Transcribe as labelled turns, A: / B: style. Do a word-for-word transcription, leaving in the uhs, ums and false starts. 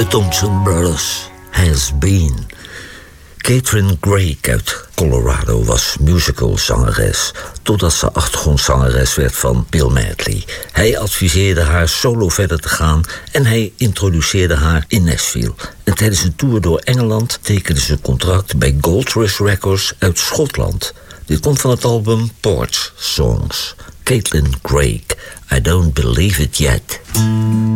A: De Thompson Brothers, Has Been. Catherine Greig uit Colorado was musicalzangeres, totdat ze achtergrondzangeres werd van Bill Medley. Hij adviseerde haar solo verder te gaan en hij introduceerde haar in Nashville. En tijdens een tour door Engeland tekende ze een contract bij Gold Rush Records uit Schotland. Dit komt van het album Porch Songs. Caitlin Greig, I Don't Believe It Yet.